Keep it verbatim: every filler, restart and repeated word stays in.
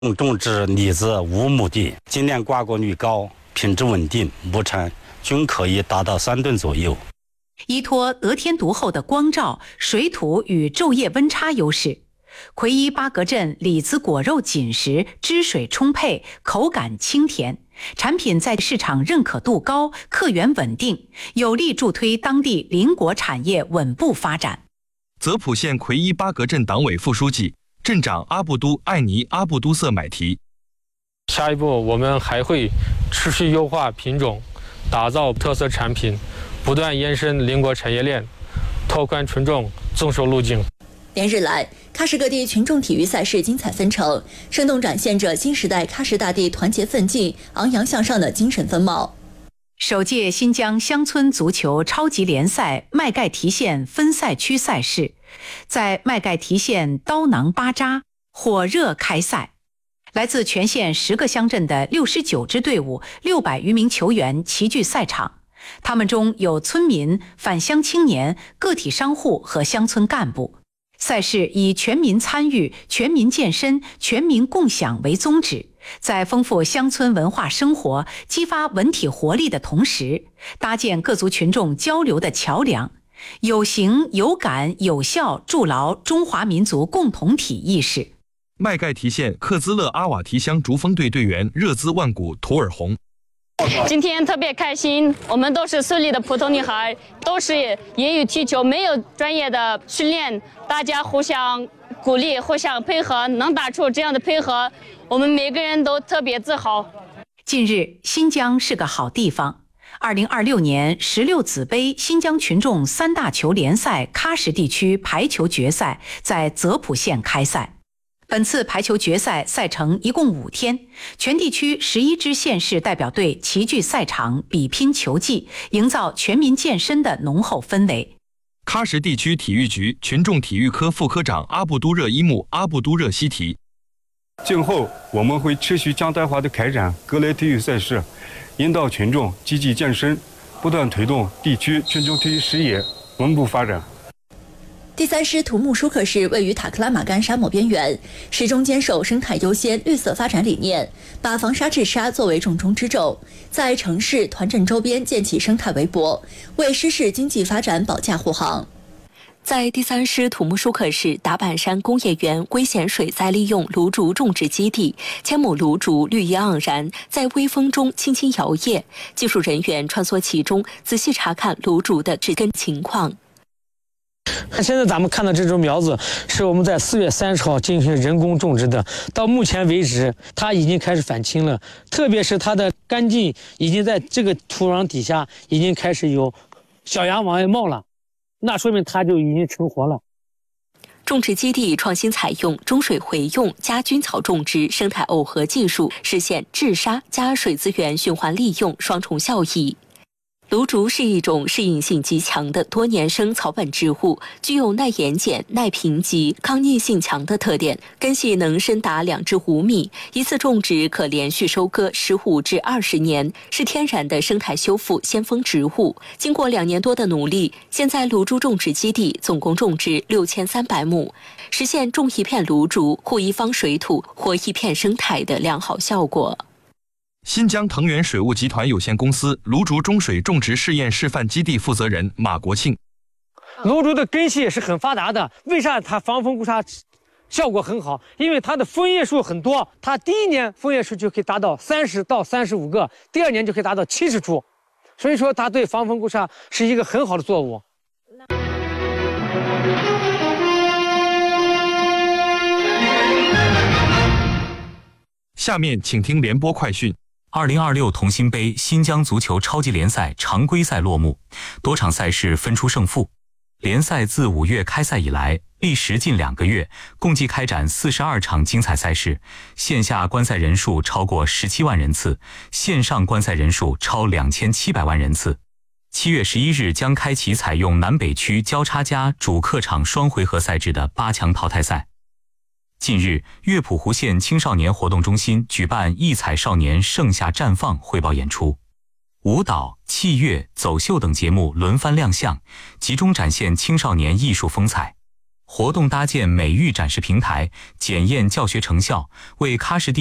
种植李子无亩地，今年瓜果率高，品质稳定，亩产均可以达到三吨左右。 依托得天独厚的光照、水土与昼夜温差优势，魁一八格镇李子果肉紧实，汁水充沛，口感清甜，产品在市场认可度高，客源稳定，有力助推当地林果产业稳步发展。 泽普县魁一八格镇党委副书记、镇长阿布都艾尼阿布都瑟买提。 下一步，我们还会持续优化品种，打造特色产品，不断延伸林果产业链，拓宽群众增收路径。 连日来，喀什各地群众体育赛事精彩纷呈，生动展现着新时代喀什大地团结奋进、昂扬向上的精神风貌。 首届新疆乡村足球超级联赛麦盖提县分赛区赛事在麦盖提县刀囊巴扎火热开赛，来自全县十个乡镇的六十九支队伍、六百余名球员齐聚赛场。他们中有村民、返乡青年、个体商户和乡村干部。赛事以全民参与、全民健身、全民共享为宗旨，在丰富乡村文化生活、激发文体活力的同时，搭建各族群众交流的桥梁，有形有感有效筑牢中华民族共同体意识。 麦盖提县克孜勒阿瓦提乡竹风队队员热孜万古图尔洪。 今天特别开心，我们都是村里的普通女孩，都是业余踢球，没有专业的训练，大家互相鼓励，互相配合，能打出这样的配合，我们每个人都特别自豪。 近日，新疆是个好地方。二零二六年十六子杯新疆群众三大球联赛喀什地区排球决赛在泽普县开赛。本次排球决赛赛程一共五天，全地区十一支县市代表队齐聚赛场，比拼球技，营造全民健身的浓厚氛围。 喀什地区体育局群众体育科副科长阿布都热伊木阿布都热西提。 今后我们会持续常态化的开展各类体育赛事，引导群众积极健身，不断推动地区群众体育事业稳步发展。 第三师土木舒克市位于塔克拉玛干沙漠边缘，始终坚守生态优先、绿色发展理念，把防沙治沙作为重中之重，在城市、团镇周边建起生态围脖，为市市经济发展保驾护航。 在第三师土木舒克市达坂山工业园危险水再利用芦竹种植基地，千亩芦竹绿意盎然，在微风中轻轻摇曳。技术人员穿梭其中，仔细查看芦竹的植根情况。 现在咱们看到这种苗子是我们在四月三十号进行人工种植的，到目前为止它已经开始返青了，特别是它的干茎已经在这个土壤底下已经开始有小芽往外冒了，那说明它就已经成活了。 种植基地创新采用中水回用加菌草种植生态耦合技术，实现治沙加水资源循环利用双重效益。芦竹是一种适应性极强的多年生草本植物，具有耐盐碱、耐贫瘠、抗逆性强的特点，根系能深达两至五米，一次种植可连续收割十五至二十年，是天然的生态修复先锋植物。经过两年多的努力，现在芦竹种植基地总共种植六千三百亩，实现种一片芦竹护一方水土、活一片生态的良好效果。 新疆藤原水务集团有限公司芦竹中水种植试验示范基地负责人马国庆。 芦竹的根系是很发达的，为啥它防风固沙效果很好？因为它的枫叶数很多，它第一年枫叶数就可以达到三十到三十五个，第二年就可以达到七十株，所以说它对防风固沙是一个很好的作物。 下面请听联播快讯。 二零二六同心杯新疆足球超级联赛常规赛落幕，多场赛事分出胜负。联赛自五月开赛以来，历时近两个月，共计开展四十二场精彩赛事，线下观赛人数超过十七万人次，线上观赛人数超两千七百万人次。七月十一日将开启采用南北区交叉加主客场双回合赛制的八强淘汰赛。近日，乐谱湖县青少年活动中心举办艺彩少年盛夏绽放汇报演出，舞蹈、器乐、走秀等节目轮番亮相，集中展现青少年艺术风采。 活动搭建美育展示平台，检验教学成效，为喀什地